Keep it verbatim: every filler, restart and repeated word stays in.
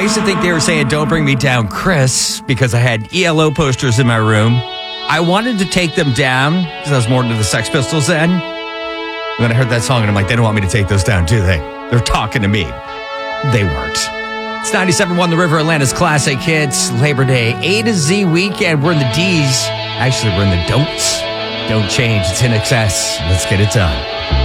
used to think they were saying, "Don't bring me down, Chris," because I had E L O posters in my room. I wanted to take them down because I was more into the Sex Pistols then. And then I heard that song and I'm like, they don't want me to take those down, do they? They're talking to me. They weren't. It's ninety-seven point one The River, Atlanta's classic hits. Labor Day, A to Z weekend. We're in the D's. Actually, we're in the don'ts. Don't change. It's in excess. Let's get it done.